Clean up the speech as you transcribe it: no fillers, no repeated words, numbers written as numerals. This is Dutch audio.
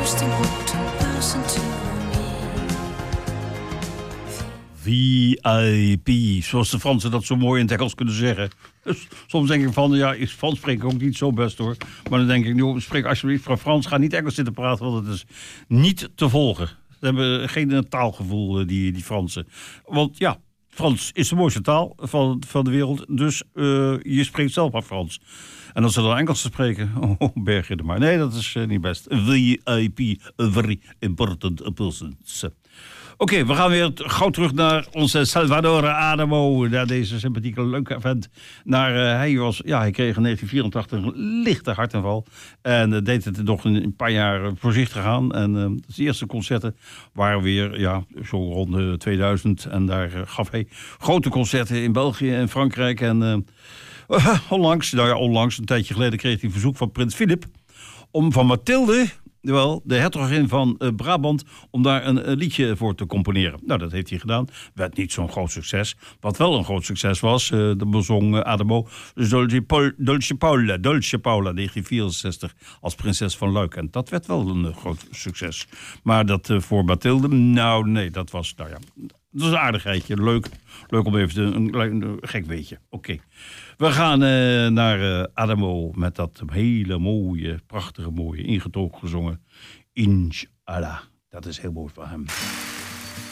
most important person to me. VIP, zoals de Fransen dat zo mooi in het Engels kunnen zeggen. Dus soms denk ik van, ja, Frans spreek ik ook niet zo best hoor. Maar dan denk ik, joh, spreek alsjeblieft van Frans, ga niet Engels zitten praten, want het is niet te volgen. Ze hebben geen taalgevoel, die Fransen. Want ja, Frans is de mooiste taal van de wereld, dus je spreekt zelf maar Frans. En als ze dan Engels spreken, berg je er maar. Nee, dat is niet best. VIP, very important persons. Oké, we gaan weer gauw terug naar onze Salvador Adamo. Naar deze sympathieke, leuke vent. Hij kreeg in 1984 een lichte hartaanval. En deed het nog een paar jaar voorzichtig aan. En de eerste concerten waren weer zo rond 2000. En daar gaf hij grote concerten in België en Frankrijk. En onlangs, een tijdje geleden, kreeg hij een verzoek van prins Philip om van Mathilde, de hertogin van Brabant, om daar een liedje voor te componeren. Nou, dat heeft hij gedaan. Werd niet zo'n groot succes. Wat wel een groot succes was, de bezong Adamo, Dolce Paula, 1964, als prinses van Luik. En dat werd wel een groot succes. Maar dat voor Mathilde, nee, dat was, dat is een aardigheidje. Leuk om even een gek weetje. Oké. We gaan naar Adamo met dat hele mooie, prachtige mooie, ingetogen gezongen Inshallah. Dat is heel mooi van hem.